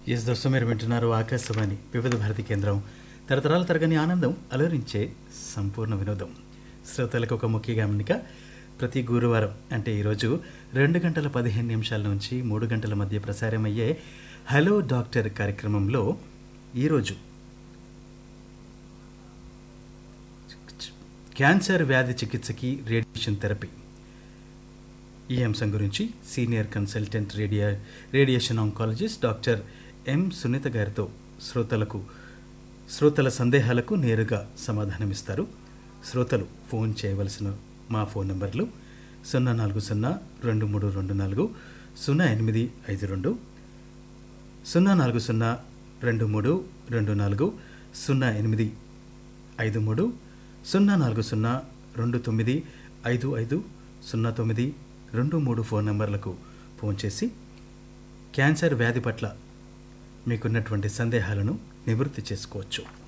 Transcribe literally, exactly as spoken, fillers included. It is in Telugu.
ఎస్ దోస్తు మీరు వింటున్నారు ఆకాశవాణి వివిధ భారతి కేంద్రం తరతరాల తరగని ఆనందం అలరించే సంపూర్ణ వినోదం. శ్రోతలకు ఒక ముఖ్య గమనిక, ప్రతి గురువారం అంటే ఈరోజు రెండు గంటల పదిహేను నిమిషాల నుంచి మూడు గంటల మధ్య ప్రసారమయ్యే హలో డాక్టర్ కార్యక్రమంలో ఈరోజు క్యాన్సర్ వ్యాధి చికిత్సకి రేడియేషన్ థెరపీ ఈ అంశం గురించి senior consultant రేడియా radiation oncologist doctor M Sunitha గారితో శ్రోతలకు శ్రోతల సందేహాలకు నేరుగా సమాధానమిస్తారు. శ్రోతలు ఫోన్ చేయవలసిన మా ఫోన్ నెంబర్లు సున్నా నాలుగు సున్నా రెండు మూడు రెండు నాలుగు సున్నా ఎనిమిది ఐదు రెండు సున్నా నాలుగు సున్నా రెండు మూడు రెండు నాలుగు సున్నా ఎనిమిది ఐదు మూడు సున్నా నాలుగు సున్నా రెండు తొమ్మిది ఐదు ఐదు సున్నా తొమ్మిది రెండు మూడు ఫోన్ నంబర్లకు ఫోన్ చేసి క్యాన్సర్ వ్యాధి పట్ల మీకున్నటువంటి సందేహాలను నివృత్తి చేసుకోవచ్చు.